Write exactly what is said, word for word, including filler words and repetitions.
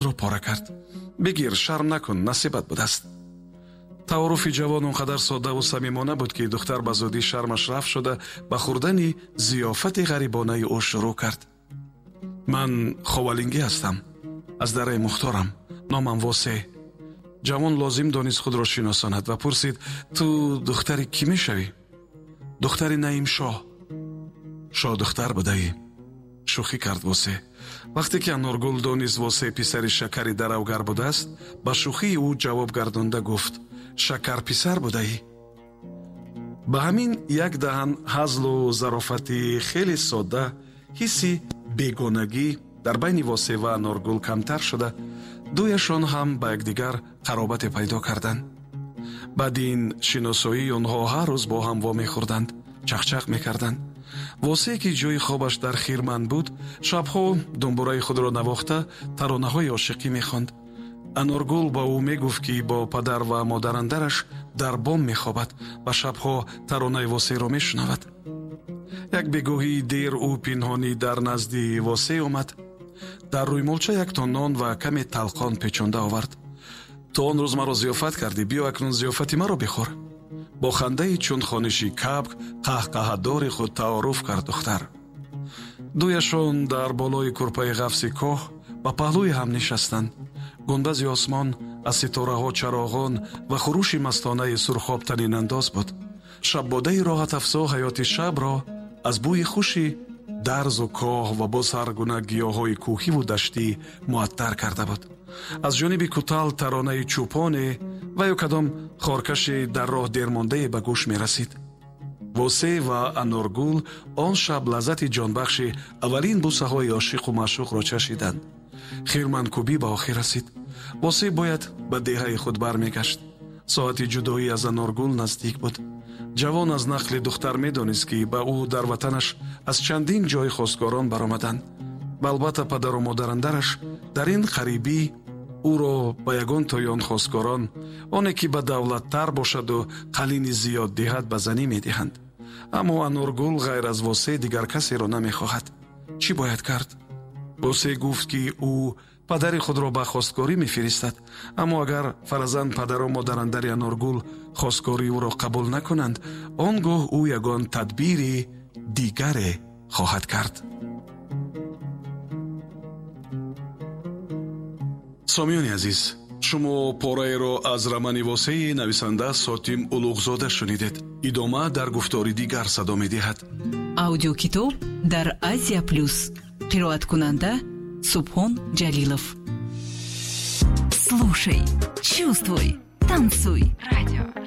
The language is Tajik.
дилро пора кард. бигир, шарм накун, насибат будааст. таъаруфи ҷавон он қадар соддаву самимона буд ки духтар ба зудӣ шармаш рафт шуда ба хӯрдани зиёфати ғарибонаи ӯ шурӯъ кард. ман ховалингӣ ҳастам, аз дараи мухторам, номам восе. ҷавон лозим донист худро шиносонад ва пурсид: ту духтари кӣ мешавӣ? духтари Наим Шоҳ. Шоҳ духтар будаӣ? шӯхӣ кард восе. вақте ки Аноргул донист восе писари шакари даравгар будааст, ба шӯхии ӯ ҷавоб гардонда гуфт: шакар писар будаӣ? ба ҳамин як даҳан ҳазлу зарофати хеле содда ҳисси бегонагӣ дар байни восе ва Аноргул камтар шуда, дуяшон ҳам ба якдигар қаробате пайдо карданд. баъди ин шиносоӣ онҳо ҳар рӯз бо ҳам вомехӯрданд, чахчах мекарданд. восе ки ҷои хобаш дар Хирман буд, шабҳо думбураи худро навохта таронаҳои ошиқӣ мехонд. Аноргул ба ӯ мегуфт ки бо падар ва модарандараш дар бом мехобад ва шабҳо таронаи восеро мешунавад. як бегоҳии дер ӯ пинҳонӣ дар назди восе омад. дар рӯймолча як то нон ва каме талқон печонда овард. то он рӯз маро зиёфат кардӣ, биё акнун зиёфати маро бихӯр. бо хандаи чун хониши кабк қаҳқаҳадори худ таъаруф кард духтар. дуяшон дар болои курпаи ғафси коҳ ба паҳлӯи ҳам нишастанд. гунбази осмон аз ситораҳо чароғон ва хуруши мастонаи сурхоб танинандоз буд. шаббодаи роҳатафзо ҳаёти шабро аз бӯи хуши дарзу коҳ ва боз ҳар гуна гиёҳҳои кӯҳиву даштӣ муаттар карда буд. аз ҷониби кӯтал таронаи чӯпоне ва ё кадом хоркаши дар роҳ дермондае ба гӯш мерасид. восе ва Аноргул он шаб лаззати ҷонбахши аввалин бусаҳои ошиқу маъшуқро чашиданд. Хирманкӯбӣ ба охир расид. восе бояд ба деҳаи худ бармегашт. соати ҷудоӣ аз Аноргул наздик буд. ҷавон аз нақли духтар медонист ки ба ӯ дар ватанаш аз чандин ҷой хостгорон баромаданд. ва албатта падару модарандараш дар ин қарибӣ ӯро ба ягон тоён хостгорон, оне ки ба давлаттар бошаду қалини зиёд диҳад, ба занӣ медиҳанд. аммо Аноргул ғайр аз восе дигар касеро намехоҳад. чӣ бояд кард? восе гуфт ки ӯ падари худро ба хостгорӣ мефиристад, аммо агар фаразан падару модарандари Аноргул хостгории ӯро қабул накунанд, он гоҳ ӯ ягон тадбири дигаре хоҳад кард. сомиёни азиз, шумо пораеро аз рамани восеи нависанда Сотим Улуғзода шунидед. идома дар гуфтори дигар садо медиҳад. аудиокитоб дар Азия Плюс. қироаткунанда Субҳон Ҷалилов. Слушай, чувствуй, танцуй. Радио